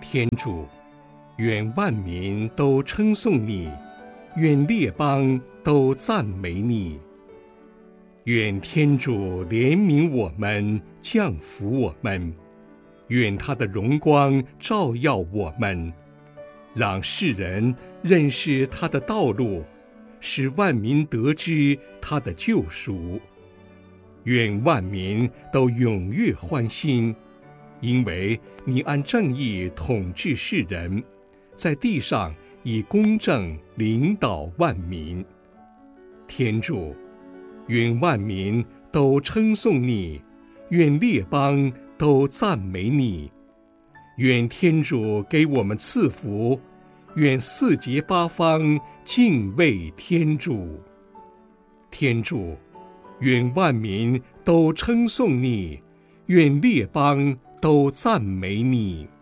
天主，愿万民都称颂你，愿列邦都赞美你。愿天主怜悯我们，降福我们，愿他的荣光照耀我们，让世人认识他的道路，使万民得知他的救赎。愿万民都踊跃欢欣，因为你按正义统治世人，在地上以公正领导万民。天主，愿万民都称颂你，愿列邦都赞美你。愿天主给我们赐福，愿四极八方敬畏天主。天主，愿万民都称颂你，愿列邦都赞美你。